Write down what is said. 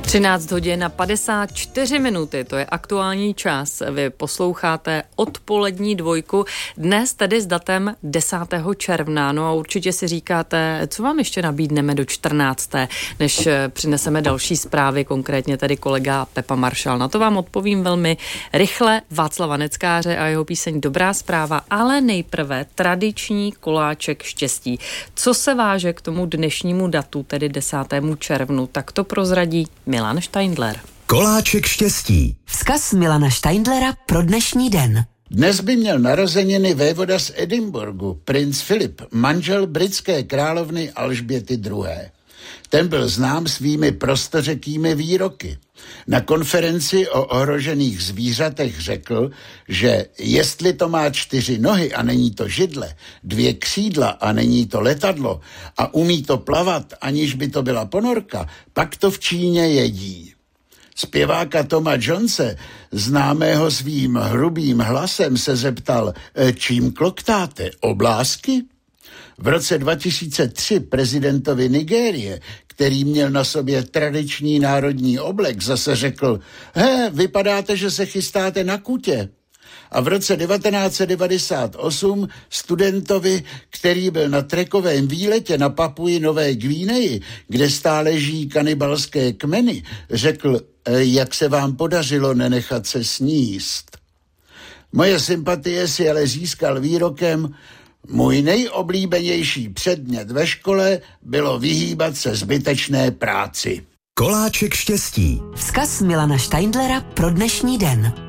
13 hodin a 54 minuty, to je aktuální čas. Vy posloucháte odpolední dvojku, dnes tedy s datem 10. června. No a určitě si říkáte, co vám ještě nabídneme do 14. než přineseme další zprávy, konkrétně tedy kolega Pepa Maršal. Na to vám odpovím velmi rychle. Václava Neckáře a jeho píseň Dobrá zpráva, ale nejprve tradiční koláček štěstí. Co se váže k tomu dnešnímu datu, tedy 10. červnu, tak to prozradí Milan Steindler. Koláček štěstí. Vzkaz Milana Steindlera pro dnešní den. Dnes by měl narozeniny vévoda z Edinburghu, princ Filip, manžel britské královny Alžběty II. Ten byl znám svými prostořekými výroky. Na konferenci o ohrožených zvířatech řekl, že jestli to má 4 nohy a není to židle, 2 křídla a není to letadlo a umí to plavat, aniž by to byla ponorka, pak to v Číně jedí. Zpěváka Toma Jonese, známého svým hrubým hlasem, se zeptal, čím kloktáte, oblásky? V roce 2003 prezidentovi Nigérie, který měl na sobě tradiční národní oblek, zase řekl, vypadáte, že se chystáte na kutě. A v roce 1998 studentovi, který byl na trekovém výletě na Papui Nové Gvineji, kde stále žijí kanibalské kmeny, řekl, jak se vám podařilo nenechat se sníst. Moje sympatie si ale získal výrokem, můj nejoblíbenější předmět ve škole bylo vyhýbat se zbytečné práci. Koláček štěstí. Vzkaz Milana Steindlera pro dnešní den.